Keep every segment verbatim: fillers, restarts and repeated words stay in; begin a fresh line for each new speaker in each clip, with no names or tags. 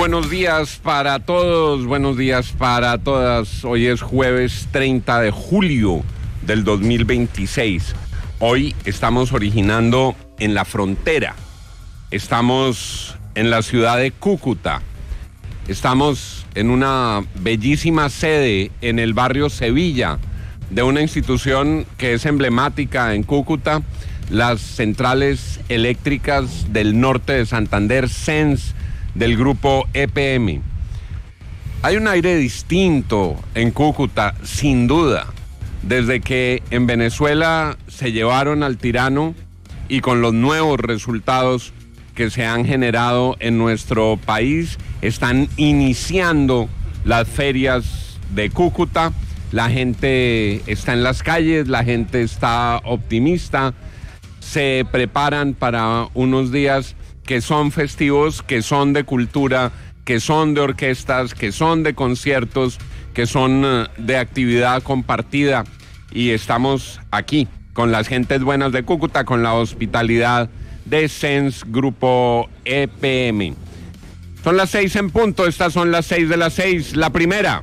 buenos días para todos, buenos días para todas. Hoy es jueves treinta de julio del dos mil veintiséis. Hoy estamos originando en la frontera. Estamos en la ciudad de Cúcuta. Estamos en una bellísima sede en el barrio Sevilla de una institución que es emblemática en Cúcuta, las centrales eléctricas del norte de Santander, SENS, del grupo E P M. Hay un aire distinto en Cúcuta, sin duda, desde que en Venezuela se llevaron al tirano y con los nuevos resultados que se han generado en nuestro país, están iniciando las ferias de Cúcuta. La gente está en las calles, la gente está optimista, se preparan para unos días que son festivos, que son de cultura, que son de orquestas, que son de conciertos, que son de actividad compartida. Y estamos aquí con las gentes buenas de Cúcuta, con la hospitalidad de SENS Grupo E P M. Son las seis en punto, estas son las seis de las seis. La primera.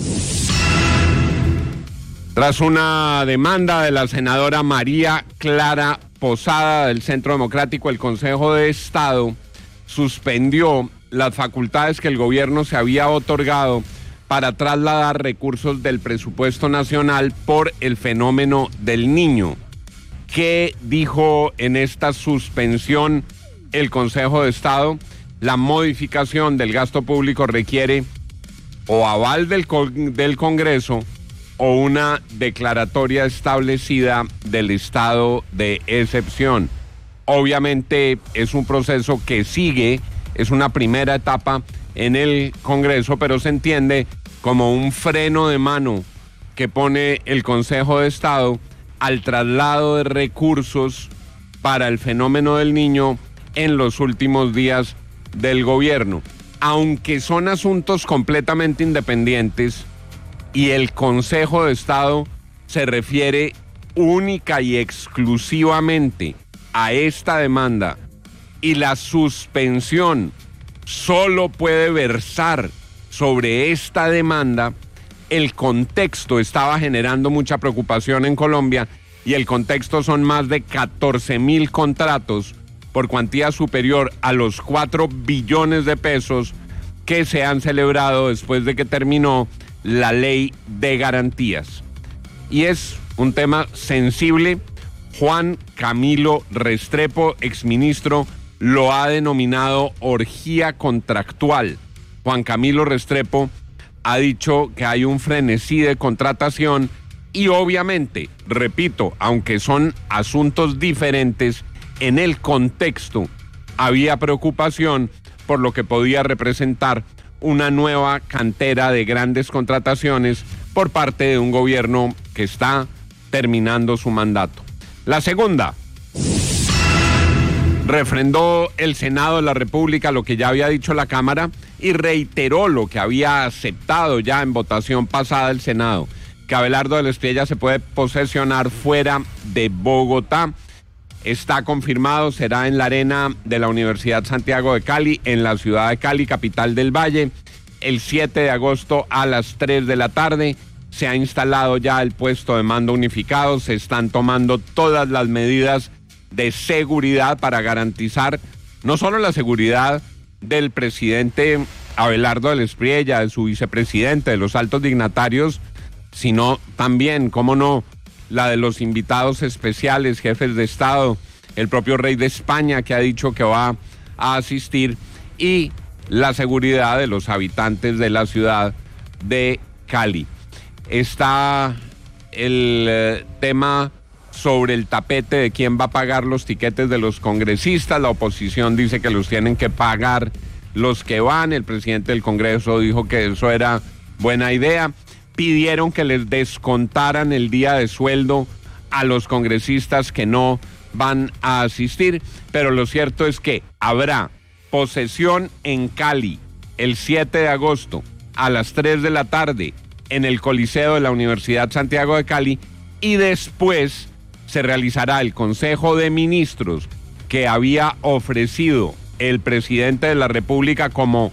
Tras una demanda de la senadora María Clara Posada del Centro Democrático, el Consejo de Estado suspendió las facultades que el gobierno se había otorgado para trasladar recursos del presupuesto nacional por el fenómeno del Niño. ¿Qué dijo en esta suspensión el Consejo de Estado? La modificación del gasto público requiere o aval del, con- del Congreso o una declaratoria establecida del estado de excepción. Obviamente es un proceso que sigue, es una primera etapa en el Congreso, pero se entiende como un freno de mano que pone el Consejo de Estado al traslado de recursos para el fenómeno del Niño en los últimos días del gobierno. Aunque son asuntos completamente independientes, y el Consejo de Estado se refiere única y exclusivamente a esta demanda y la suspensión solo puede versar sobre esta demanda, el contexto estaba generando mucha preocupación en Colombia y el contexto son más de catorce mil contratos por cuantía superior a los cuatro billones de pesos que se han celebrado después de que terminó la ley de garantías. Y es un tema sensible. Juan Camilo Restrepo, exministro, lo ha denominado orgía contractual. Juan Camilo Restrepo ha dicho que hay un frenesí de contratación y obviamente, repito, aunque son asuntos diferentes, en el contexto había preocupación por lo que podía representar una nueva cantera de grandes contrataciones por parte de un gobierno que está terminando su mandato. La segunda, refrendó el Senado de la República lo que ya había dicho la Cámara y reiteró lo que había aceptado ya en votación pasada el Senado, que Abelardo de la Espriella se puede posesionar fuera de Bogotá. Está confirmado, será en la arena de la Universidad Santiago de Cali, en la ciudad de Cali, capital del Valle, el siete de agosto a las tres de la tarde. Se ha instalado ya el puesto de mando unificado, se están tomando todas las medidas de seguridad para garantizar no solo la seguridad del presidente Abelardo de la Espriella, de su vicepresidente, de los altos dignatarios, sino también, cómo no, la de los invitados especiales, jefes de Estado, el propio rey de España que ha dicho que va a asistir, y la seguridad de los habitantes de la ciudad de Cali. Está el eh, tema sobre el tapete de quién va a pagar los tiquetes de los congresistas. La oposición dice que los tienen que pagar los que van. El presidente del Congreso dijo que eso era buena idea. Pidieron que les descontaran el día de sueldo a los congresistas que no van a asistir, pero lo cierto es que habrá posesión en Cali el siete de agosto a las tres de la tarde en el Coliseo de la Universidad Santiago de Cali, y después se realizará el Consejo de Ministros que había ofrecido el presidente de la República como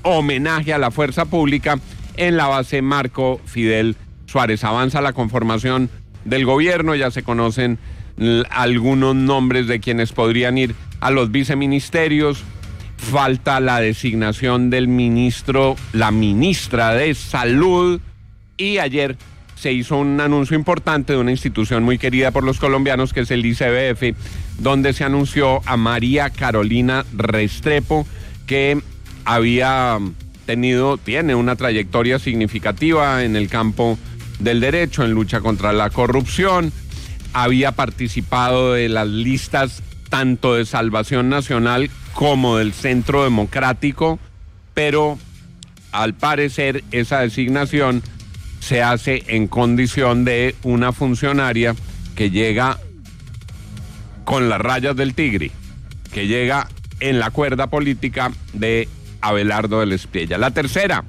homenaje a la fuerza pública en la base Marco Fidel Suárez. Avanza la conformación del gobierno, ya se conocen l- algunos nombres de quienes podrían ir a los viceministerios. Falta la designación del ministro, la ministra de Salud, y ayer se hizo un anuncio importante de una institución muy querida por los colombianos, que es el I C B F, donde se anunció a María Carolina Restrepo, que había tenido, tiene una trayectoria significativa en el campo del derecho, en lucha contra la corrupción, había participado de las listas tanto de Salvación Nacional como del Centro Democrático, pero al parecer esa designación se hace en condición de una funcionaria que llega con las rayas del tigre, que llega en la cuerda política de Abelardo del Espriella. La tercera,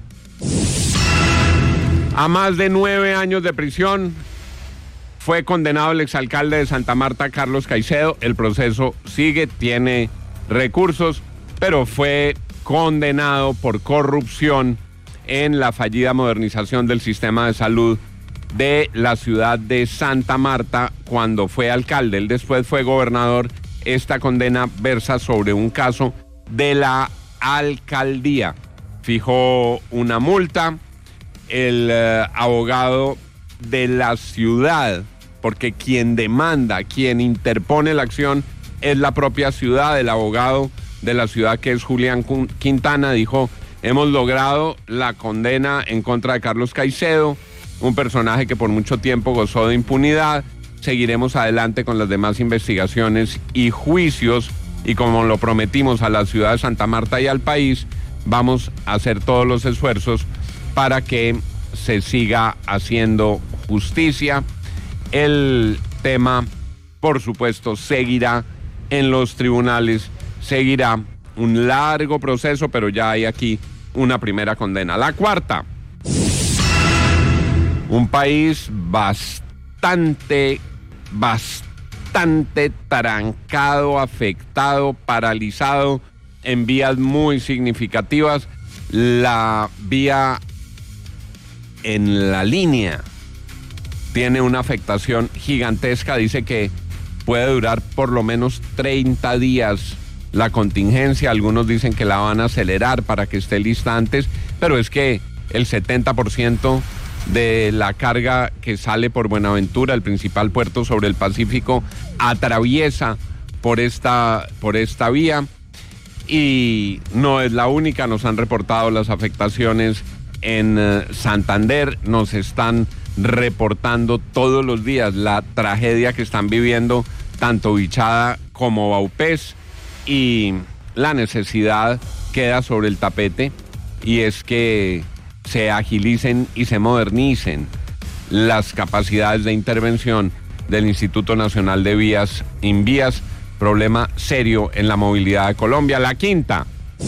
a más de nueve años de prisión, fue condenado el exalcalde de Santa Marta, Carlos Caicedo. El proceso sigue, tiene recursos, pero fue condenado por corrupción en la fallida modernización del sistema de salud de la ciudad de Santa Marta cuando fue alcalde. Él después fue gobernador. Esta condena versa sobre un caso de la alcaldía. Fijó una multa. El eh, abogado de la ciudad, porque quien demanda, quien interpone la acción es la propia ciudad. El abogado de la ciudad, que es Julián Quintana, dijo: hemos logrado la condena en contra de Carlos Caicedo, un personaje que por mucho tiempo gozó de impunidad. Seguiremos adelante con las demás investigaciones y juicios, y como lo prometimos a la ciudad de Santa Marta y al país, vamos a hacer todos los esfuerzos para que se siga haciendo justicia. El tema, por supuesto, seguirá en los tribunales, seguirá un largo proceso, pero ya hay aquí una primera condena. La cuarta, un país bastante, bastante trancado, afectado, paralizado en vías muy significativas. La vía en la línea tiene una afectación gigantesca. Dice que puede durar por lo menos treinta días la contingencia. Algunos dicen que la van a acelerar para que esté lista antes, pero es que el setenta por ciento de la carga que sale por Buenaventura, el principal puerto sobre el Pacífico, atraviesa por esta, por esta vía, y no es la única. Nos han reportado las afectaciones en uh, Santander, nos están reportando todos los días la tragedia que están viviendo tanto Vichada como Vaupés, y la necesidad queda sobre el tapete, y es que se agilicen y se modernicen las capacidades de intervención del Instituto Nacional de Vías, Invías, problema serio en la movilidad de Colombia. La quinta,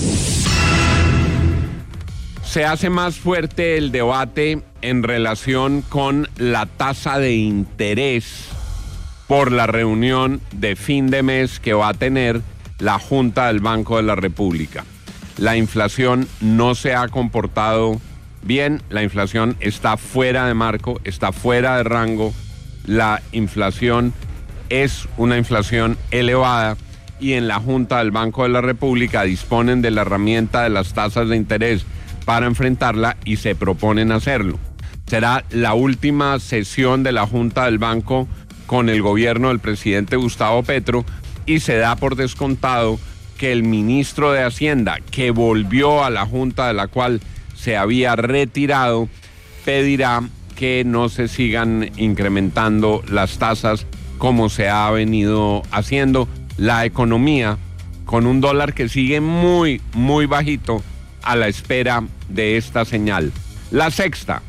se hace más fuerte el debate en relación con la tasa de interés por la reunión de fin de mes que va a tener la Junta del Banco de la República. La inflación no se ha comportado bien, la inflación está fuera de marco, está fuera de rango, la inflación es una inflación elevada, y en la Junta del Banco de la República disponen de la herramienta de las tasas de interés para enfrentarla y se proponen hacerlo. Será la última sesión de la Junta del Banco con el gobierno del presidente Gustavo Petro, y se da por descontado que el ministro de Hacienda, que volvió a la Junta de la cual se había retirado, pedirá que no se sigan incrementando las tasas como se ha venido haciendo. La economía, con un dólar que sigue muy, muy bajito, a la espera de esta señal. La sexta,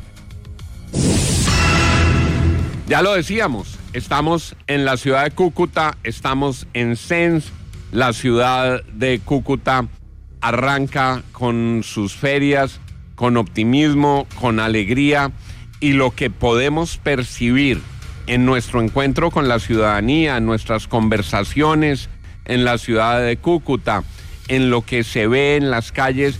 ya lo decíamos, estamos en la ciudad de Cúcuta, estamos en C E N S. La ciudad de Cúcuta arranca con sus ferias, con optimismo, con alegría, y lo que podemos percibir en nuestro encuentro con la ciudadanía, en nuestras conversaciones en la ciudad de Cúcuta, en lo que se ve en las calles,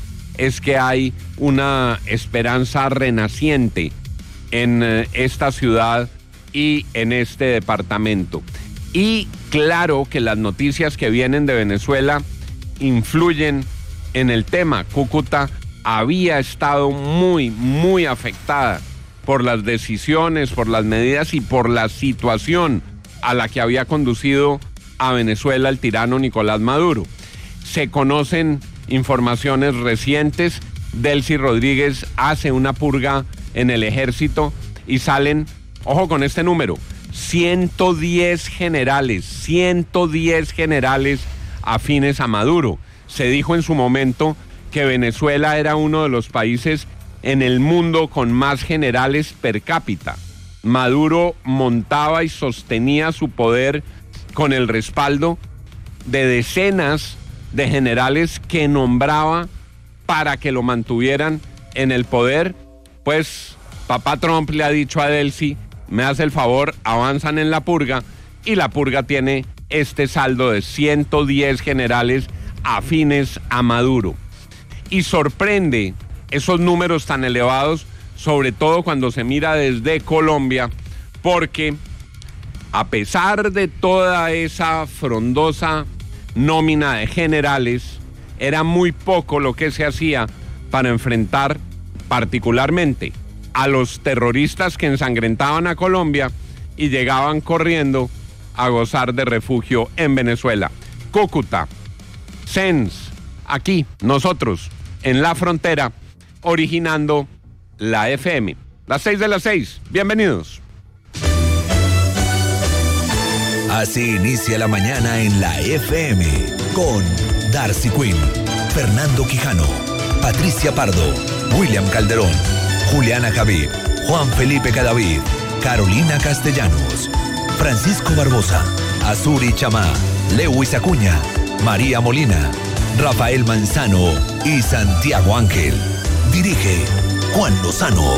es que hay una esperanza renaciente en eh, esta ciudad y en este departamento. Y claro que las noticias que vienen de Venezuela influyen en el tema. Cúcuta había estado muy, muy afectada por las decisiones, por las medidas y por la situación a la que había conducido a Venezuela el tirano Nicolás Maduro. Se conocen informaciones recientes. Delcy Rodríguez hace una purga en el ejército y salen, ojo con este número, ciento diez generales, ciento diez generales afines a Maduro. Se dijo en su momento que Venezuela era uno de los países en el mundo con más generales per cápita. Maduro montaba y sostenía su poder con el respaldo de decenas de generales que nombraba para que lo mantuvieran en el poder. Pues papá Trump le ha dicho a Delcy, me hace el favor, avanzan en la purga, y la purga tiene este saldo de ciento diez generales afines a Maduro. Y sorprende esos números tan elevados, sobre todo cuando se mira desde Colombia, porque a pesar de toda esa frondosa nómina de generales, era muy poco lo que se hacía para enfrentar particularmente a los terroristas que ensangrentaban a Colombia y llegaban corriendo a gozar de refugio en Venezuela. Cúcuta, C E N S, aquí nosotros en la frontera, originando la F M. Las seis de las seis, bienvenidos.
Así inicia la mañana en la F M con Darcy Quinn, Fernando Quijano, Patricia Pardo, William Calderón, Juliana Javid, Juan Felipe Cadavid, Carolina Castellanos, Francisco Barbosa, Azuri Chamá, Lewis Acuña, María Molina, Rafael Manzano y Santiago Ángel. Dirige Juan Lozano.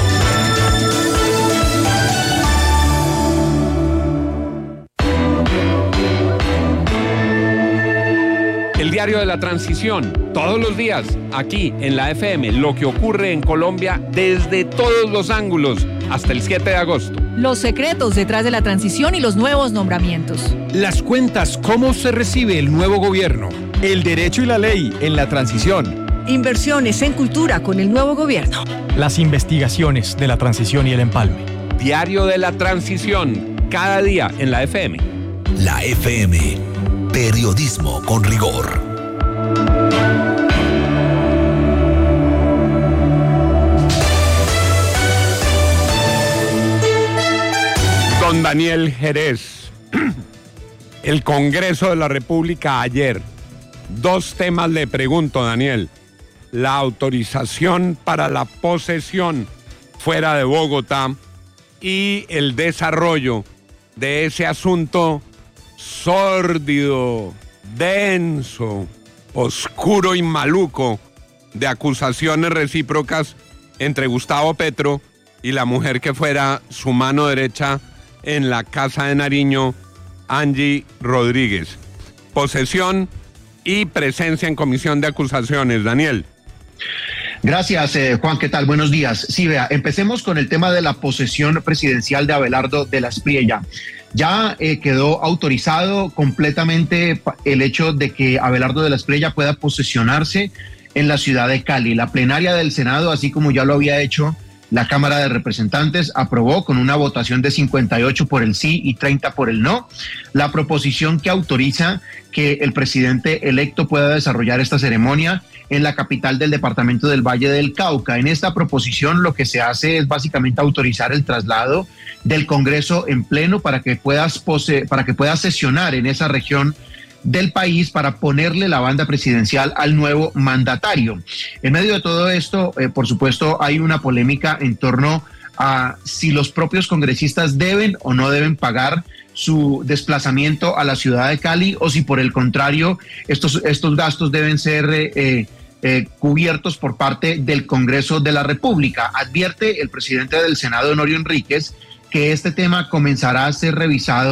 El diario de la transición, todos los días, aquí en la F M, lo que ocurre en Colombia desde todos los ángulos, hasta el siete de agosto.
Los secretos detrás de la transición y los nuevos nombramientos.
Las cuentas, cómo se recibe el nuevo gobierno. El derecho y la ley en la transición.
Inversiones en cultura con el nuevo gobierno.
Las investigaciones de la transición y el empalme.
Diario de la transición, cada día en la F M.
La F M, periodismo con rigor.
Don Daniel Jerez, el Congreso de la República ayer. Dos temas le pregunto, Daniel. La autorización para la posesión fuera de Bogotá y el desarrollo de ese asunto sórdido, denso, oscuro y maluco de acusaciones recíprocas entre Gustavo Petro y la mujer que fuera su mano derecha en la Casa de Nariño, Angie Rodríguez. Posesión y presencia en comisión de acusaciones. Daniel.
Gracias, eh, Juan. ¿Qué tal? Buenos días. Sí, vea, empecemos con el tema de la posesión presidencial de Abelardo de la Espriella. Ya eh, quedó autorizado completamente el hecho de que Abelardo de la Espriella pueda posesionarse en la ciudad de Cali. La plenaria del Senado, así como ya lo había hecho la Cámara de Representantes, aprobó con una votación de cincuenta y ocho por el sí y treinta por el no la proposición que autoriza que el presidente electo pueda desarrollar esta ceremonia en la capital del departamento del Valle del Cauca. En esta proposición lo que se hace es básicamente autorizar el traslado del Congreso en pleno para que puedas pose- para que pueda sesionar en esa región del país para ponerle la banda presidencial al nuevo mandatario. En medio de todo esto, eh, por supuesto, hay una polémica en torno a si los propios congresistas deben o no deben pagar su desplazamiento a la ciudad de Cali, o si por el contrario estos, estos gastos deben ser eh, eh, cubiertos por parte del Congreso de la República. Advierte el presidente del Senado, Honorio Enríquez, que este tema comenzará a ser revisado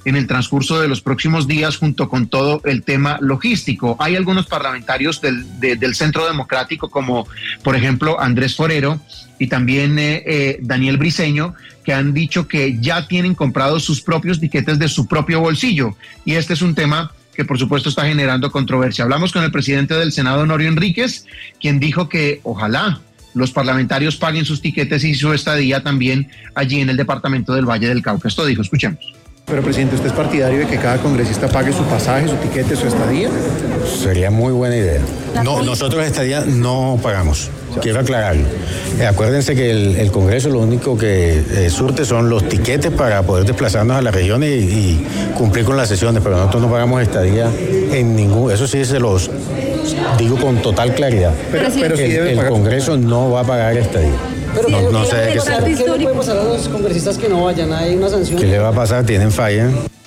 en el transcurso de los próximos días junto con todo el tema logístico. Hay algunos parlamentarios del, de, del Centro Democrático, como por ejemplo Andrés Forero y también eh, eh, Daniel Briceño, que han dicho que ya tienen comprados sus propios tiquetes de su propio bolsillo. Y este es un tema que por supuesto está generando controversia. Hablamos con el presidente del Senado, Honorio Enríquez, quien dijo que ojalá los parlamentarios paguen sus tiquetes y su estadía también allí en el departamento del Valle del Cauca. Esto dijo, escuchemos.
Pero, presidente, ¿usted es partidario de que cada congresista pague su pasaje, su tiquete, su estadía?
Sería muy buena idea. No, nosotros estadía no pagamos. Quiero aclararlo. Eh, acuérdense que el, el Congreso lo único que eh, surte son los tiquetes para poder desplazarnos a las regiones y, y cumplir con las sesiones, pero nosotros no pagamos estadía en ningún... Eso sí se los digo con total claridad.
Pero, pero sí
el,
debe
el
pagar.
Congreso no va a pagar estadía.
Pero
no,
¿qué,
no sé de qué
pasar, ¿qué le puede pasar a los congresistas que no vayan? ¿Hay una sanción?
¿Qué le va a pasar? Tienen falla.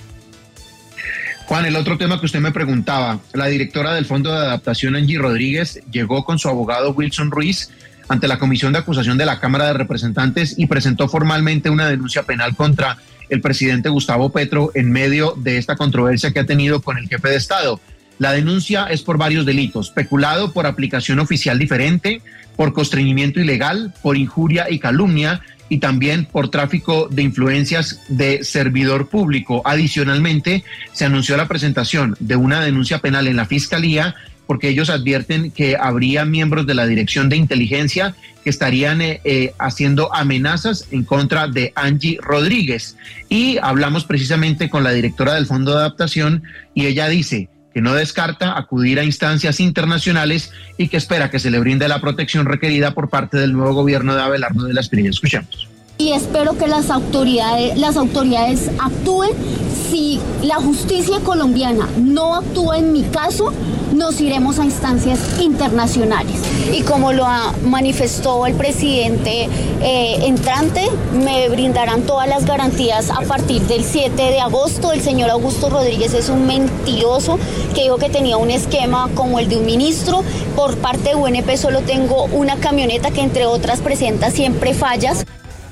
Juan, el otro tema que usted me preguntaba, la directora del Fondo de Adaptación, Angie Rodríguez, llegó con su abogado Wilson Ruiz ante la Comisión de Acusación de la Cámara de Representantes y presentó formalmente una denuncia penal contra el presidente Gustavo Petro en medio de esta controversia que ha tenido con el jefe de Estado. La denuncia es por varios delitos: peculado por aplicación oficial diferente, por constreñimiento ilegal, por injuria y calumnia y también por tráfico de influencias de servidor público. Adicionalmente, se anunció la presentación de una denuncia penal en la Fiscalía porque ellos advierten que habría miembros de la Dirección de Inteligencia que estarían eh, eh, haciendo amenazas en contra de Angie Rodríguez. Y hablamos precisamente con la directora del Fondo de Adaptación y ella dice que no descarta acudir a instancias internacionales y que espera que se le brinde la protección requerida por parte del nuevo gobierno de Abelardo de la Espriella. Escuchemos.
Y espero que las autoridades, las autoridades actúen. Si la justicia colombiana no actúa en mi caso, nos iremos a instancias internacionales. Y como lo ha manifestó el presidente eh, entrante, me brindarán todas las garantías a partir del siete de agosto. El señor Augusto Rodríguez es un mentiroso que dijo que tenía un esquema como el de un ministro. Por parte de U N P solo tengo una camioneta que entre otras presenta siempre fallas.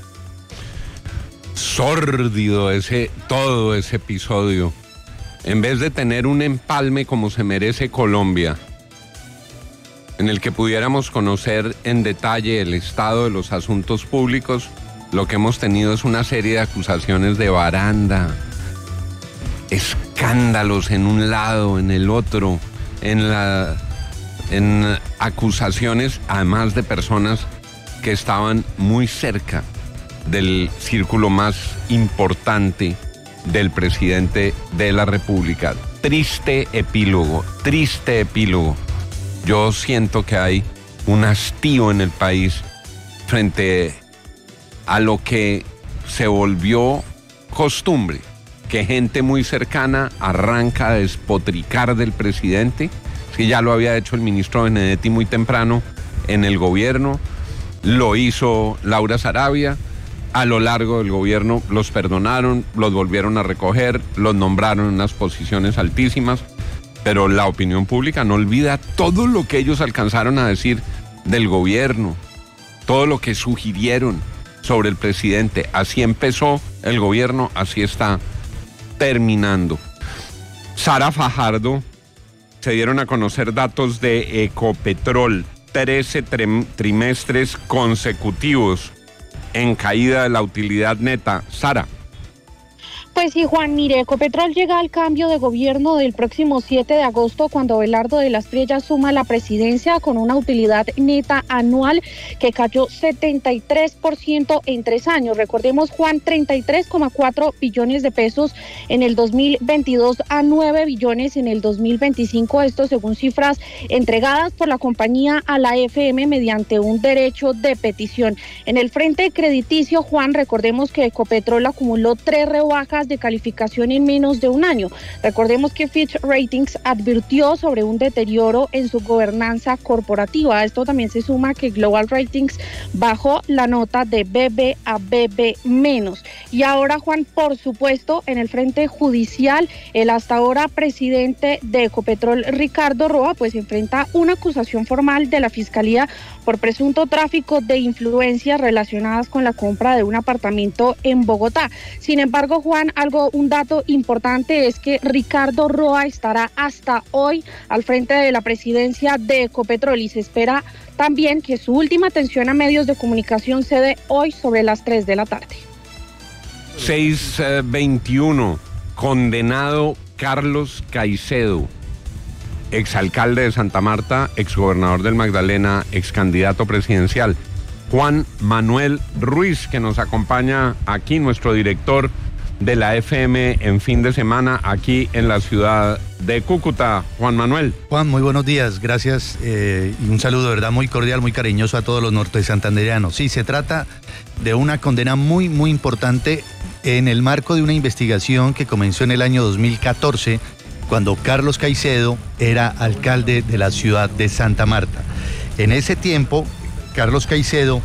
Sórdido ese, todo ese episodio. En vez de tener un empalme como se merece Colombia, en el que pudiéramos conocer en detalle el estado de los asuntos públicos, lo que hemos tenido es una serie de acusaciones de baranda, escándalos en un lado, en el otro, en la, en acusaciones además de personas que estaban muy cerca del círculo más importante del presidente de la República. Triste epílogo, triste epílogo. Yo siento que hay un hastío en el país frente a lo que se volvió costumbre, que gente muy cercana arranca a despotricar del presidente, que ya lo había hecho el ministro Benedetti muy temprano en el gobierno, lo hizo Laura Sarabia. A lo largo del gobierno los perdonaron, los volvieron a recoger, los nombraron en unas posiciones altísimas, pero la opinión pública no olvida todo lo que ellos alcanzaron a decir del gobierno, todo lo que sugirieron sobre el presidente. Así empezó el gobierno, así está terminando. Sara Fajardo, se dieron a conocer datos de Ecopetrol, trece trimestres consecutivos en caída de la utilidad neta. Sara.
Pues sí, Juan, mire, Ecopetrol llega al cambio de gobierno del próximo siete de agosto cuando Abelardo de la Espriella suma la presidencia con una utilidad neta anual que cayó setenta y tres por ciento en tres años. Recordemos, Juan, treinta y tres coma cuatro billones de pesos en el dos mil veintidós a nueve billones en el dos mil veinticinco, esto según cifras entregadas por la compañía a la F M mediante un derecho de petición. En el frente crediticio, Juan, recordemos que Ecopetrol acumuló tres rebajas de calificación en menos de un año. Recordemos que Fitch Ratings advirtió sobre un deterioro en su gobernanza corporativa. A esto también se suma que Global Ratings bajó la nota de B B a B B menos. Y ahora, Juan, por supuesto, en el frente judicial, el hasta ahora presidente de Ecopetrol, Ricardo Roa, pues enfrenta una acusación formal de la Fiscalía por presunto tráfico de influencias relacionadas con la compra de un apartamento en Bogotá. Sin embargo, Juan, algo, un dato importante es que Ricardo Roa estará hasta hoy al frente de la presidencia de Ecopetrol y se espera también que su última atención a medios de comunicación se dé hoy sobre las tres de la tarde.
seis veintiuno, condenado Carlos Caicedo, exalcalde de Santa Marta, exgobernador del Magdalena, excandidato presidencial. Juan Manuel Ruiz, que nos acompaña aquí, nuestro director de la F M en fin de semana, aquí en la ciudad de Cúcuta. Juan Manuel.
Juan, muy buenos días, gracias eh, y un saludo, de verdad, muy cordial, muy cariñoso a todos los norte santanderianos. Sí, se trata de una condena muy, muy importante en el marco de una investigación que comenzó en el año dos mil catorce, cuando Carlos Caicedo era alcalde de la ciudad de Santa Marta. En ese tiempo, Carlos Caicedo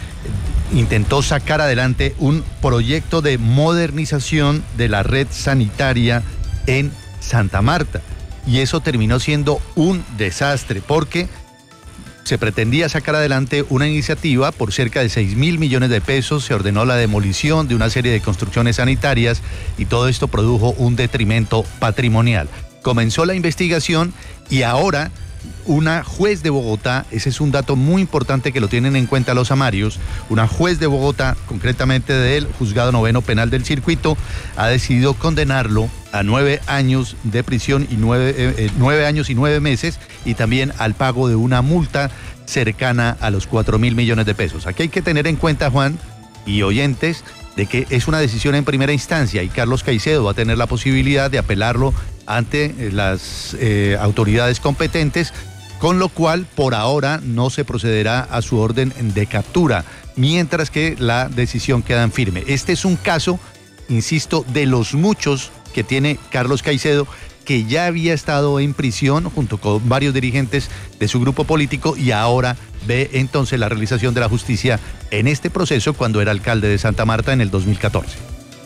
intentó sacar adelante un proyecto de modernización de la red sanitaria en Santa Marta. Y eso terminó siendo un desastre porque se pretendía sacar adelante una iniciativa por cerca de seis mil millones de pesos, se ordenó la demolición de una serie de construcciones sanitarias y todo esto produjo un detrimento patrimonial. Comenzó la investigación y ahora una juez de Bogotá, ese es un dato muy importante que lo tienen en cuenta los amarios, una juez de Bogotá, concretamente del Juzgado Noveno Penal del Circuito, ha decidido condenarlo a nueve años de prisión y nueve, eh, nueve años y nueve meses y también al pago de una multa cercana a los cuatro mil millones de pesos. Aquí hay que tener en cuenta, Juan y oyentes, de que es una decisión en primera instancia y Carlos Caicedo va a tener la posibilidad de apelarlo ante las eh, autoridades competentes, con lo cual por ahora no se procederá a su orden de captura, mientras que la decisión queda en firme. Este es un caso, insisto, de los muchos que tiene Carlos Caicedo, que ya había estado en prisión junto con varios dirigentes de su grupo político y ahora ve entonces la realización de la justicia en este proceso cuando era alcalde de Santa Marta en el dos mil catorce.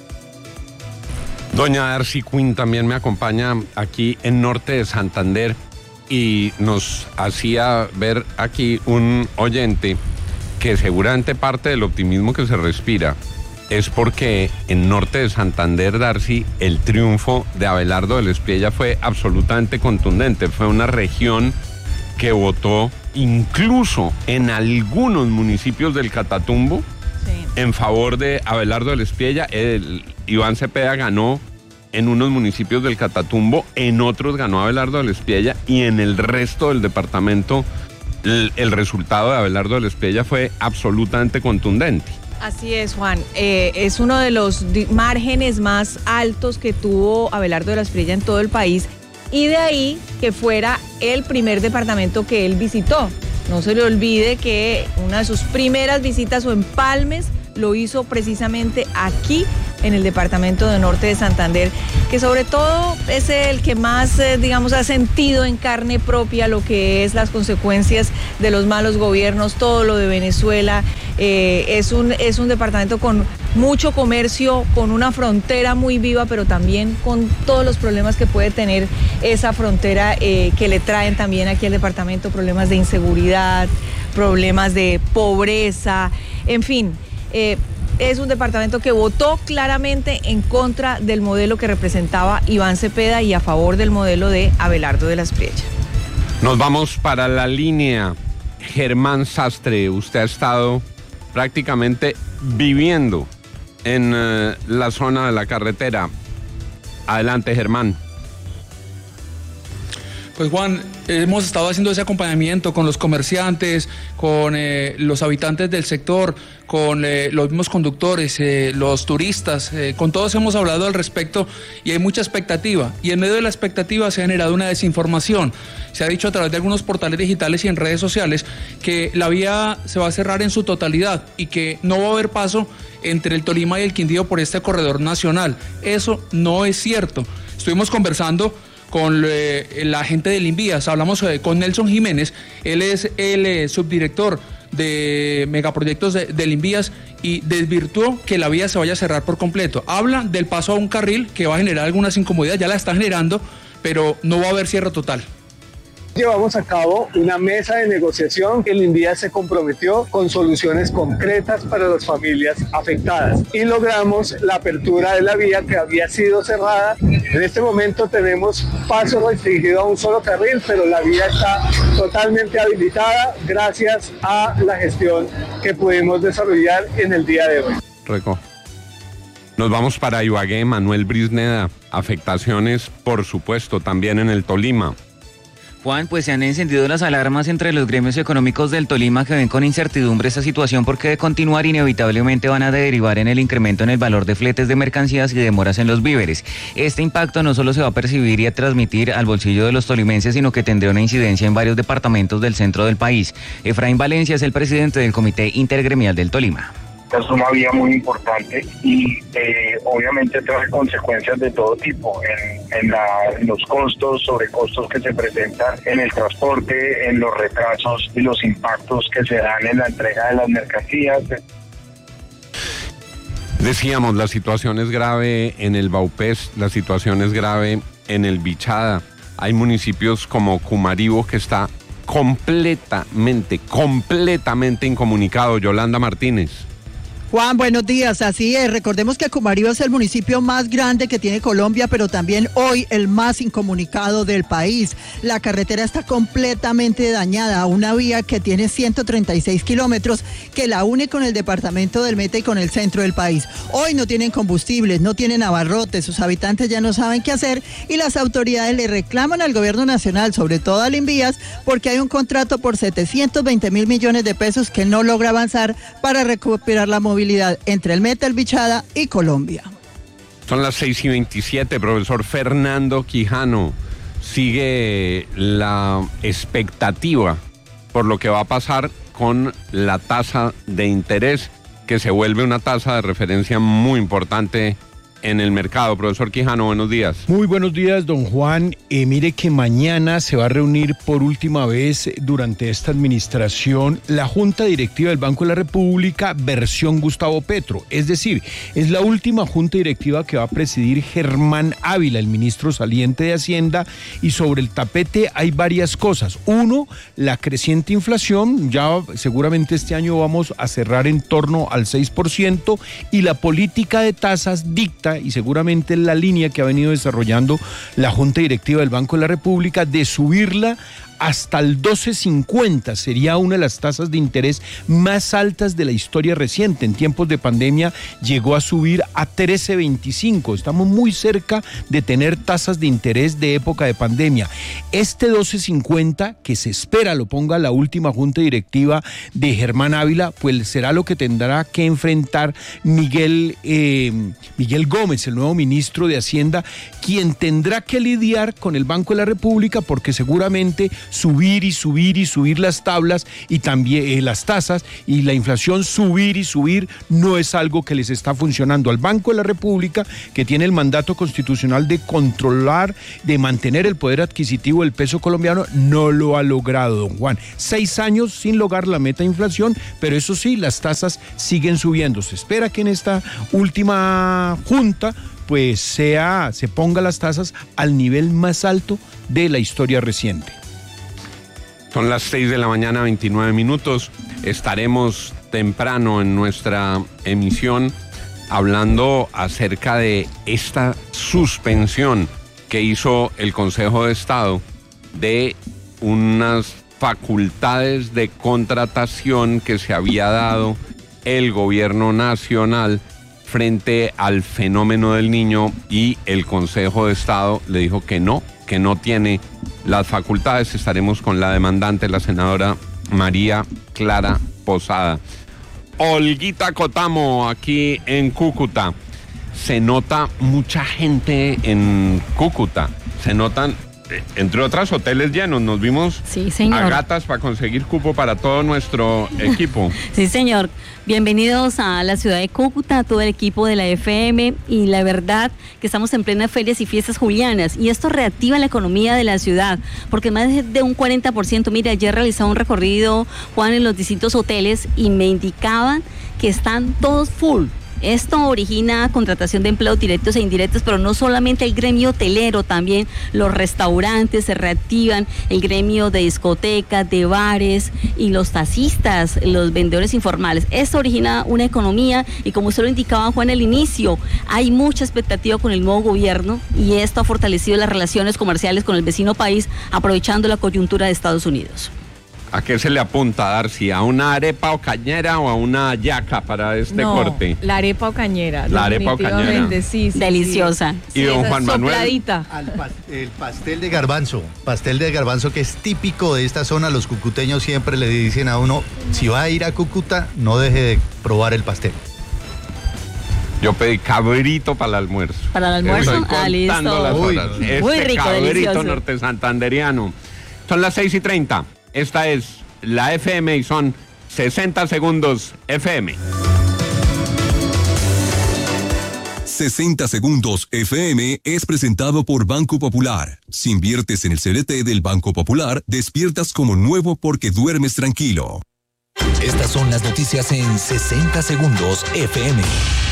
Doña Darcy Quinn también me acompaña aquí en Norte de Santander y nos hacía ver aquí un oyente que seguramente parte del optimismo que se respira es porque en Norte de Santander, Darcy, el triunfo de Abelardo del Espriella fue absolutamente contundente. Fue una región que votó incluso en algunos municipios del Catatumbo sí. en favor de Abelardo del Espriella. El Iván Cepeda ganó en unos municipios del Catatumbo, en otros ganó Abelardo del Espriella y en el resto del departamento el, el resultado de Abelardo del Espriella fue absolutamente contundente.
Así es, Juan. Eh, es uno de los márgenes más altos que tuvo Abelardo de la Espriella en todo el país y de ahí que fuera el primer departamento que él visitó. No se le olvide que una de sus primeras visitas o empalmes lo hizo precisamente aquí en el departamento de Norte de Santander, que sobre todo es el que más, eh, digamos, ha sentido en carne propia lo que es las consecuencias de los malos gobiernos, todo lo de Venezuela. Eh, es un, es un departamento con mucho comercio, con una frontera muy viva, pero también con todos los problemas que puede tener esa frontera eh, que le traen también aquí al departamento, problemas de inseguridad, problemas de pobreza, en fin. Eh, es un departamento que votó claramente en contra del modelo que representaba Iván Cepeda y a favor del modelo de Abelardo de la Espriella.
Nos vamos para la línea. Germán Sastre, usted ha estado prácticamente viviendo en uh, la zona de la carretera. Adelante, Germán.
Pues Juan, hemos estado haciendo ese acompañamiento con los comerciantes, con eh, los habitantes del sector, con eh, los mismos conductores, eh, los turistas, eh, con todos hemos hablado al respecto y hay mucha expectativa. Y en medio de la expectativa se ha generado una desinformación. Se ha dicho a través de algunos portales digitales y en redes sociales que la vía se va a cerrar en su totalidad y que no va a haber paso entre el Tolima y el Quindío por este corredor nacional. Eso no es cierto. Estuvimos conversando con eh, la gente del Invías, hablamos eh, con Nelson Jiménez, él es el eh, subdirector de megaproyectos de, del Invías y desvirtuó que la vía se vaya a cerrar por completo. Habla del paso a un carril que va a generar algunas incomodidades, ya la está generando, pero no va a haber cierre total.
Llevamos a cabo una mesa de negociación que el INVIA se comprometió con soluciones concretas para las familias afectadas y logramos la apertura de la vía que había sido cerrada. En este momento tenemos paso restringido a un solo carril, pero la vía está totalmente habilitada gracias a la gestión que pudimos desarrollar en el día de hoy.
Reco. Nos vamos para Ibagué, Manuel Brisneda. Afectaciones, por supuesto, también en el Tolima.
Juan, pues se han encendido las alarmas entre los gremios económicos del Tolima que ven con incertidumbre esta situación porque de continuar inevitablemente van a derivar en el incremento en el valor de fletes de mercancías y demoras en los víveres. Este impacto no solo se va a percibir y a transmitir al bolsillo de los tolimenses, sino que tendrá una incidencia en varios departamentos del centro del país. Efraín Valencia es el presidente del Comité Intergremial del Tolima.
Es una vía muy importante y eh, obviamente trae consecuencias de todo tipo en, en, la, en los costos, sobrecostos que se presentan en el transporte, en los retrasos y los impactos que se dan en la entrega de las mercancías.
Decíamos, la situación es grave en el Baupés, la situación es grave en el Bichada. Hay municipios como Cumaribo que está completamente, completamente incomunicado. Yolanda Martínez.
Juan, buenos días. Así es, recordemos que Cumaribo es el municipio más grande que tiene Colombia, pero también hoy el más incomunicado del país. La carretera está completamente dañada, una vía que tiene ciento treinta y seis kilómetros que la une con el departamento del Meta y con el centro del país. Hoy no tienen combustibles, no tienen abarrotes, sus habitantes ya no saben qué hacer y las autoridades le reclaman al gobierno nacional, sobre todo al INVIAS, porque hay un contrato por setecientos veinte mil millones de pesos que no logra avanzar para recuperar la movilidad entre el Meta, el Bichada y Colombia.
Son las seis y veintisiete, profesor Fernando Quijano. Sigue la expectativa por lo que va a pasar con la tasa de interés, que se vuelve una tasa de referencia muy importante en el mercado. Profesor Quijano, buenos días.
Muy buenos días, don Juan. Eh, mire que mañana se va a reunir por última vez durante esta administración la Junta Directiva del Banco de la República versión Gustavo Petro. Es decir, es la última Junta Directiva que va a presidir Germán Ávila, el ministro saliente de Hacienda, y sobre el tapete hay varias cosas. Uno, la creciente inflación, ya seguramente este año vamos a cerrar en torno al seis por ciento, y la política de tasas dicta, y seguramente la línea que ha venido desarrollando la Junta Directiva del Banco de la República, de subirla hasta el doce cincuenta. Sería una de las tasas de interés más altas de la historia reciente. En tiempos de pandemia llegó a subir a trece veinticinco. Estamos muy cerca de tener tasas de interés de época de pandemia. Este doce cincuenta, que se espera lo ponga la última Junta Directiva de Germán Ávila, pues será lo que tendrá que enfrentar Miguel, eh, Miguel Gómez, el nuevo ministro de Hacienda, quien tendrá que lidiar con el Banco de la República, porque seguramente subir y subir y subir las tablas y también eh, las tasas y la inflación subir y subir no es algo que les está funcionando al Banco de la República, que tiene el mandato constitucional de controlar, de mantener el poder adquisitivo del peso colombiano. No lo ha logrado, don Juan. Seis años sin lograr la meta de inflación, pero eso sí, las tasas siguen subiendo. Se espera que en esta última junta pues sea, se ponga las tasas al nivel más alto de la historia reciente.
Son las seis de la mañana, veintinueve minutos. Estaremos temprano en nuestra emisión hablando acerca de esta suspensión que hizo el Consejo de Estado de unas facultades de contratación que se había dado el gobierno nacional frente al fenómeno del Niño, y el Consejo de Estado le dijo que no, que no tiene las facultades. Estaremos con la demandante, la senadora María Clara Posada. Olguita Cotamo, aquí en Cúcuta. Se nota mucha gente en Cúcuta. Se notan, entre otras, hoteles llenos. Nos vimos
sí, señor.
a gatas para conseguir cupo para todo nuestro equipo.
Sí, señor. Bienvenidos a la ciudad de Cúcuta, todo el equipo de la F M, y la verdad que estamos en plenas ferias y fiestas julianas, y esto reactiva la economía de la ciudad, porque más de un cuarenta por ciento, mira, ayer realizaba un recorrido, Juan, en los distintos hoteles y me indicaban que están todos full. Esto origina contratación de empleos directos e indirectos, pero no solamente el gremio hotelero, también los restaurantes se reactivan, el gremio de discotecas, de bares y los taxistas, los vendedores informales. Esto origina una economía y, como usted lo indicaba, Juan, al inicio, hay mucha expectativa con el nuevo gobierno y esto ha fortalecido las relaciones comerciales con el vecino país, aprovechando la coyuntura de Estados Unidos.
¿A qué se le apunta, Darcy? ¿A una arepa o cañera o a una yaca para este
no,
corte?
La arepa o cañera.
La arepa o cañera.
Sí, sí,
deliciosa.
Sí. Y don Juan Manuel.
Sopladita.
Al pas el pastel de garbanzo. Pastel de garbanzo que es típico de esta zona. Los cucuteños siempre le dicen a uno, si va a ir a Cúcuta, no deje de probar el pastel.
Yo pedí cabrito para el almuerzo.
¿Para el almuerzo?
Estoy
Ah, listo.
las
Uy,
horas.
muy
Este
rico,
cabrito
delicioso.
norte santanderiano. Son las seis y treinta. Esta es la F M y son sesenta segundos F M.
sesenta segundos F M es presentado por Banco Popular. Si inviertes en el C D T del Banco Popular, despiertas como nuevo porque duermes tranquilo.
Estas son las noticias en sesenta segundos F M.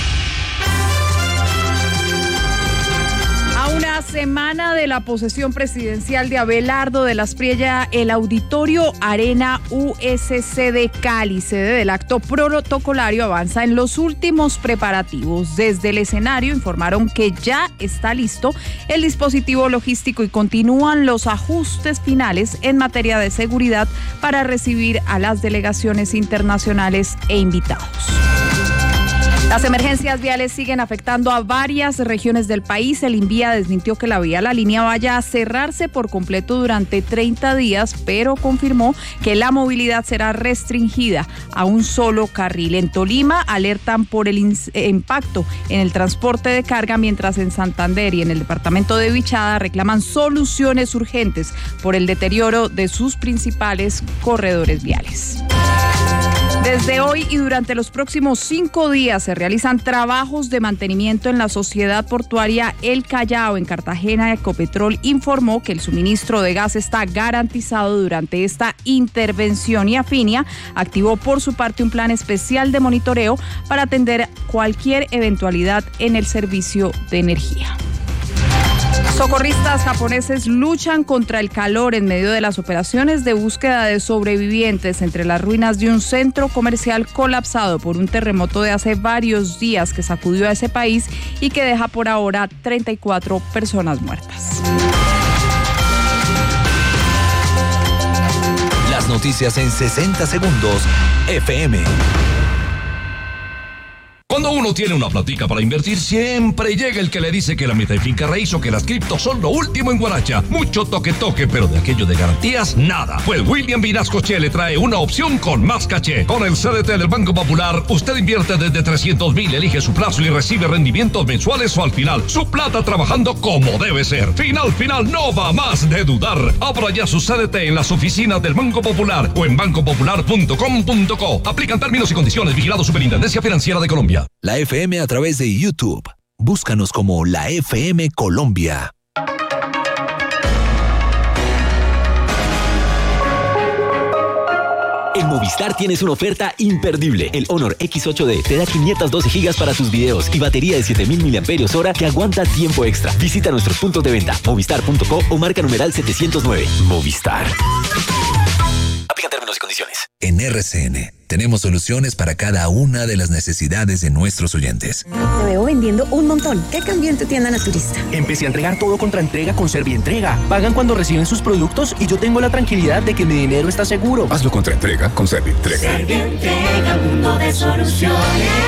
A una semana de la posesión presidencial de Abelardo de las Priella, el Auditorio Arena U S C de Cali, sede del acto protocolario, avanza en los últimos preparativos. Desde el escenario informaron que ya está listo el dispositivo logístico y continúan los ajustes finales en materia de seguridad para recibir a las delegaciones internacionales e invitados. Las emergencias viales siguen afectando a varias regiones del país. El INVIA desmintió que la vía La Línea vaya a cerrarse por completo durante treinta días, pero confirmó que la movilidad será restringida a un solo carril. En Tolima alertan por el impacto en el transporte de carga, mientras en Santander y en el departamento de Vichada reclaman soluciones urgentes por el deterioro de sus principales corredores viales. Desde hoy y durante los próximos cinco días se realizan trabajos de mantenimiento en la sociedad portuaria El Callao en Cartagena. Ecopetrol informó que el suministro de gas está garantizado durante esta intervención y Afinia activó por su parte un plan especial de monitoreo para atender cualquier eventualidad en el servicio de energía. Socorristas japoneses luchan contra el calor en medio de las operaciones de búsqueda de sobrevivientes entre las ruinas de un centro comercial colapsado por un terremoto de hace varios días que sacudió a ese país y que deja por ahora treinta y cuatro personas muertas.
Las noticias en sesenta segundos F M.
Cuando uno tiene una platica para invertir, siempre llega el que le dice que la meta de finca raíz o que las criptos son lo último en Guaracha. Mucho toque toque, pero de aquello de garantías, nada. Pues William Vinasco Che le trae una opción con más caché. Con el C D T del Banco Popular, usted invierte desde trescientos mil, elige su plazo y recibe rendimientos mensuales o al final. Su plata trabajando como debe ser. Final, final, no va más de dudar. Abra ya su C D T en las oficinas del Banco Popular o en banco popular punto com punto co. Aplican términos y condiciones. Vigilado Superintendencia Financiera de Colombia.
La F M a través de YouTube. Búscanos como la F M Colombia.
En Movistar tienes una oferta imperdible. El Honor X ocho D te da quinientos doce gigas para tus videos y batería de siete mil miliamperios hora que aguanta tiempo extra. Visita nuestros puntos de venta, movistar punto co o marca numeral setecientos nueve. Movistar.
Aplican términos y condiciones. En R C N tenemos soluciones para cada una de las necesidades de nuestros oyentes.
Te veo vendiendo un montón. ¿Qué cambió en tu tienda naturista?
Empecé a entregar todo contra entrega con Servientrega. Pagan cuando reciben sus productos y yo tengo la tranquilidad de que mi dinero está seguro.
Hazlo contra entrega con Servientrega.
Servientrega, mundo de soluciones.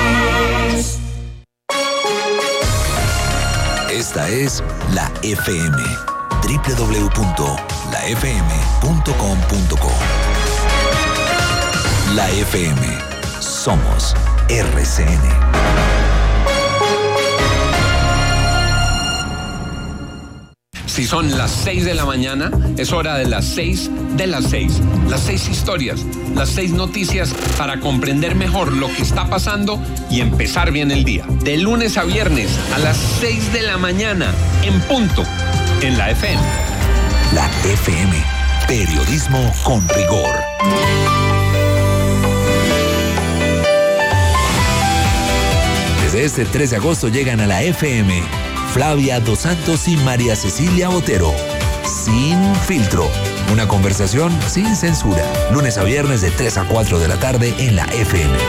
Esta es la F M. doble u doble u doble u punto la f m punto com punto co. La F M. Somos R C N.
Si son las seis de la mañana, es hora de las seis de las seis. Las seis historias, las seis noticias para comprender mejor lo que está pasando y empezar bien el día. De lunes a viernes a las seis de la mañana, en punto, en la F M.
La F M. Periodismo con rigor. este tres de agosto llegan a la F M Flavia Dos Santos y María Cecilia Botero. Sin filtro. Una conversación sin censura. Lunes a viernes de tres a cuatro de la tarde en la F M.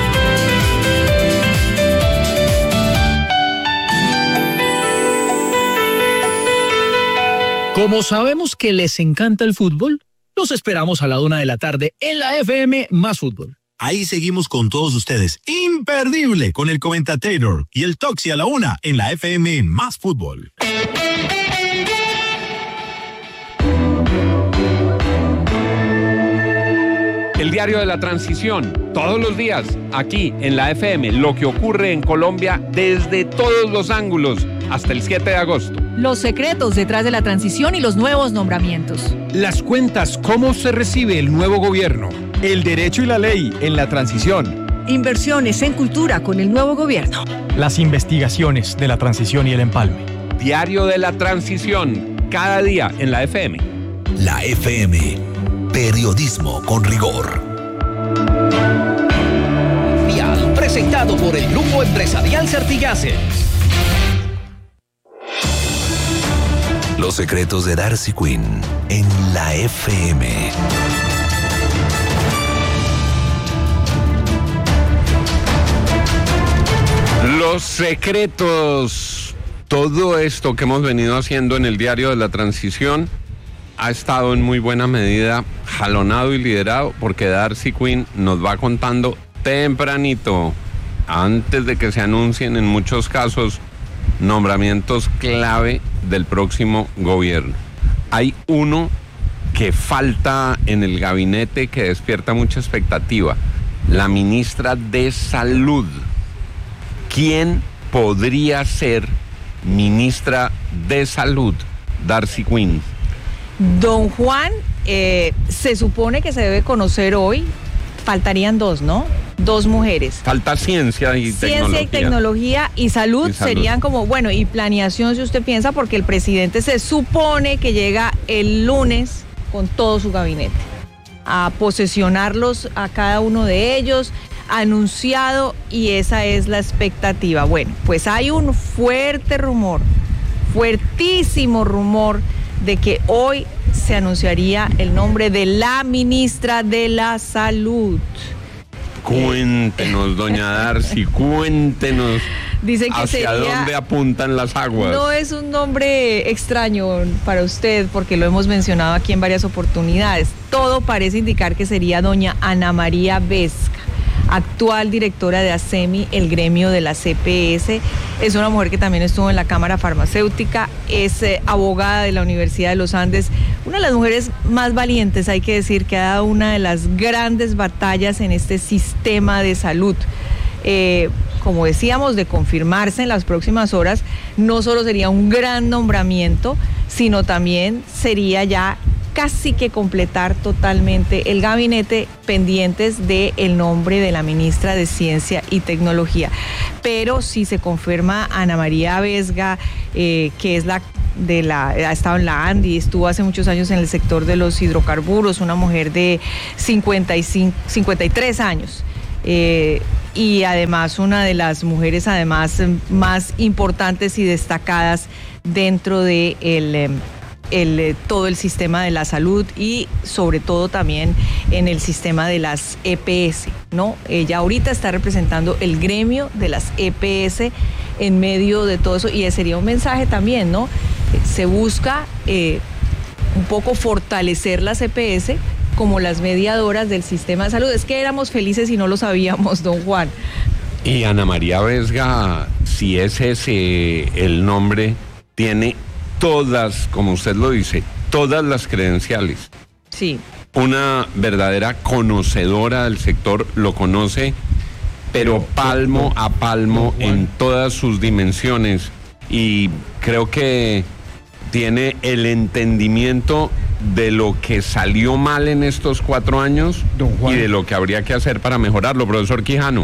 Como sabemos que les encanta el fútbol, los esperamos a la una de la tarde en la F M Más Fútbol.
Ahí seguimos con todos ustedes. Imperdible con el Comentator y el Toxi a la una en la F M Más Fútbol.
El diario de la transición, todos los días, aquí en la F M, lo que ocurre en Colombia desde todos los ángulos, hasta el siete de agosto.
Los secretos detrás de la transición y los nuevos nombramientos.
Las cuentas, cómo se recibe el nuevo gobierno.
El derecho y la ley en la transición.
Inversiones en cultura con el nuevo gobierno.
Las investigaciones de la transición y el empalme.
Diario de la transición, cada día en la F M.
La F M, periodismo con rigor.
Vial, presentado por el Grupo Empresarial Certigases.
Los secretos de Darcy Quinn en la F M.
Los secretos. Todo esto que hemos venido haciendo en el diario de la transición ha estado en muy buena medida jalonado y liderado porque Darcy Quinn nos va contando tempranito, antes de que se anuncien en muchos casos nombramientos clave del próximo gobierno. Hay uno que falta en el gabinete que despierta mucha expectativa, la ministra de Salud. ¿Quién podría ser ministra de Salud? Darcy Quinn.
Don Juan, eh, se supone que se debe conocer hoy, faltarían dos, ¿no? Dos mujeres.
Falta ciencia y
ciencia
tecnología.
Ciencia y tecnología y salud, y salud serían como, bueno, y planeación si usted piensa, porque el presidente se supone que llega el lunes con todo su gabinete a posesionarlos a cada uno de ellos, anunciado, y esa es la expectativa. Bueno, pues hay un fuerte rumor, fuertísimo rumor de que hoy se anunciaría el nombre de la ministra de la Salud.
Cuéntenos, doña Darcy, cuéntenos.
Dicen que
hacia
sería,
dónde apuntan las aguas.
No es un nombre extraño para usted, porque lo hemos mencionado aquí en varias oportunidades. Todo parece indicar que sería doña Ana María Vesga, actual directora de ASEMI, el gremio de la C P S. Es una mujer que también estuvo en la Cámara Farmacéutica, es eh, abogada de la Universidad de los Andes, una de las mujeres más valientes, hay que decir, que ha dado una de las grandes batallas en este sistema de salud. Eh, como decíamos, de confirmarse en las próximas horas, no solo sería un gran nombramiento, sino también sería ya casi que completar totalmente el gabinete, pendientes del nombre de la ministra de Ciencia y Tecnología. Pero si se confirma Ana María Vesga, eh, que es la de la, ha estado en la ANDI, estuvo hace muchos años en el sector de los hidrocarburos, una mujer de cincuenta y cinco, cincuenta y tres años. Eh, y además una de las mujeres además más importantes y destacadas dentro de el, el, todo el sistema de la salud y sobre todo también en el sistema de las E P S, ¿no? Ella ahorita está representando el gremio de las E P S en medio de todo eso, y sería un mensaje también, ¿no? Se busca eh, un poco fortalecer las E P S como las mediadoras del sistema de salud. Es que éramos felices y no lo sabíamos, don Juan.
Y Ana María Vesga, si es ese el nombre, tiene todas, como usted lo dice, todas las credenciales.
Sí.
Una verdadera conocedora del sector, lo conoce, pero palmo a palmo en todas sus dimensiones. Y creo que tiene el entendimiento de lo que salió mal en estos cuatro años y de lo que habría que hacer para mejorarlo. Profesor Quijano.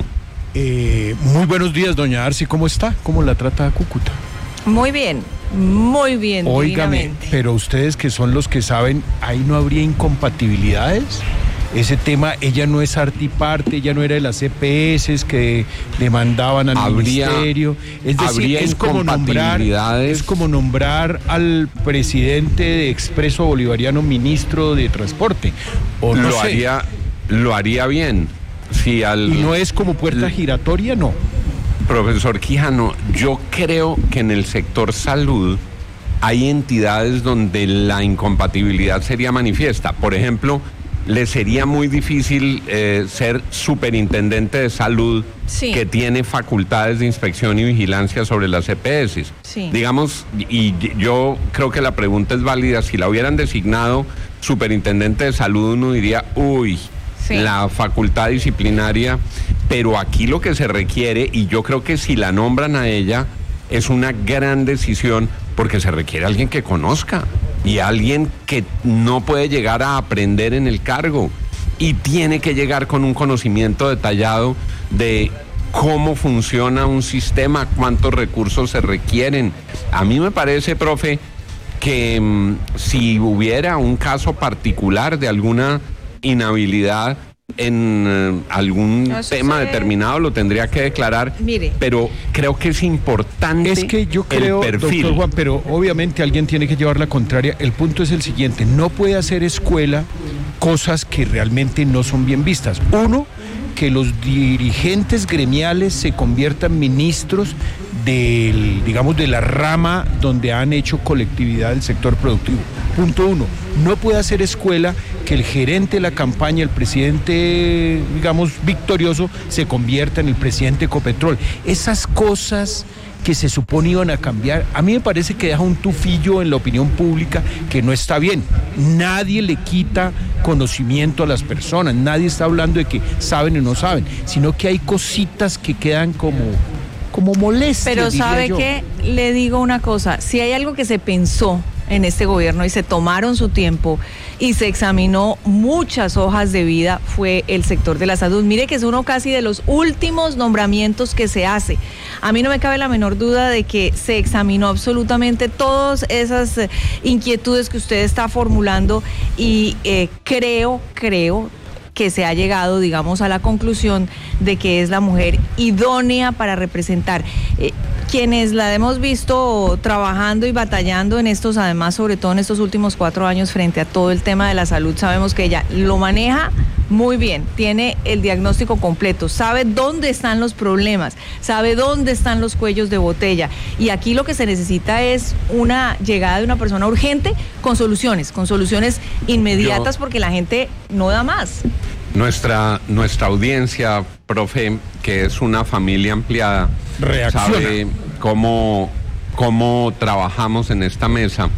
Eh, muy buenos días, doña Darcy, ¿cómo está? ¿Cómo la trata Cúcuta?
Muy bien, muy bien.
Óigame, pero ustedes que son los que saben, ¿ahí no habría incompatibilidades? ese tema, ella no es artiparte, ella no era de las E P S que demandaban al
Habría-
ministerio. Es decir,
habría
es como nombrar,
incompatibilidades.
es como nombrar al presidente de Expreso Bolivariano ministro de Transporte. O no
lo
sé.
haría, lo haría bien. Si al,
Y no es como puerta giratoria, no.
Profesor Quijano, yo creo que en el sector salud hay entidades donde la incompatibilidad sería manifiesta. Por ejemplo, le sería muy difícil eh, ser superintendente de salud
Sí.
que tiene facultades de inspección y vigilancia sobre las E P S.
Sí.
Digamos, y yo creo que la pregunta es válida, si la hubieran designado superintendente de salud, uno diría, uy,
Sí.
la facultad disciplinaria, pero aquí lo que se requiere, y yo creo que si la nombran a ella, es una gran decisión, porque se requiere alguien que conozca y alguien que no puede llegar a aprender en el cargo y tiene que llegar con un conocimiento detallado de cómo funciona un sistema, cuántos recursos se requieren. A mí me parece, profe, que mm, si hubiera un caso particular de alguna inhabilidad en eh, algún
No, eso
tema
se-
determinado, lo tendría que declarar.
Mire.
Pero creo que es importante
Es que yo creo,
el perfil.
doctor Juan, pero obviamente alguien tiene que llevar la contraria. El punto es el siguiente, no puede hacer escuela cosas que realmente no son bien vistas. Uno, que los dirigentes gremiales se conviertan ministros del, digamos, de la rama donde han hecho colectividad del sector productivo. Punto uno, no puede hacer escuela que el gerente de la campaña, el presidente, digamos, victorioso, se convierta en el presidente de Ecopetrol. Esas cosas que se supone iban a cambiar, a mí me parece que deja un tufillo en la opinión pública que no está bien. Nadie le quita conocimiento a las personas, nadie está hablando de que saben o no saben, sino que hay cositas que quedan como, como molestias.
Pero
diría
¿sabe
yo.
qué? Le digo una cosa, si hay algo que se pensó en este gobierno y se tomaron su tiempo y se examinó muchas hojas de vida, fue el sector de la salud. Mire que es uno casi de los últimos nombramientos que se hace. A mí no me cabe la menor duda de que se examinó absolutamente todas esas eh, inquietudes que usted está formulando y eh, creo, creo que se ha llegado, digamos, a la conclusión de que es la mujer idónea para representar. Eh, quienes la hemos visto trabajando y batallando en estos, además, sobre todo en estos últimos cuatro años frente a todo el tema de la salud, sabemos que ella lo maneja muy bien, tiene el diagnóstico completo, sabe dónde están los problemas, sabe dónde están los cuellos de botella. Y aquí lo que se necesita es una llegada de una persona urgente con soluciones, con soluciones inmediatas,
Yo-
porque la gente no da más.
Nuestra, nuestra audiencia, profe, que es una familia ampliada,
Reacciona.
sabe cómo, cómo trabajamos en esta mesa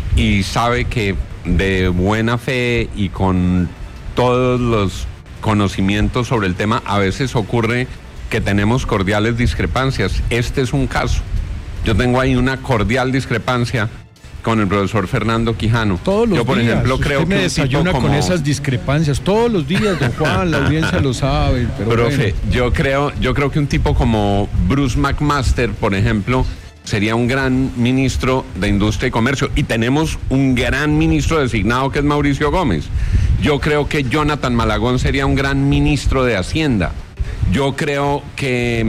y sabe que de buena fe y con todos los conocimientos sobre el tema, a veces ocurre que tenemos cordiales discrepancias. Este es un caso. Yo tengo ahí una cordial discrepancia con el profesor Fernando Quijano.
Todos los
Yo, por
días,
ejemplo,
usted
creo
me
que un
desayuna
tipo como...
con esas discrepancias todos los días, don Juan, la audiencia lo sabe, pero
Profe,
bueno.
yo creo, yo creo que un tipo como Bruce McMaster, por ejemplo, sería un gran ministro de Industria y Comercio. Y tenemos un gran ministro designado que es Mauricio Gómez. Yo creo que Jonathan Malagón sería un gran ministro de Hacienda. Yo creo que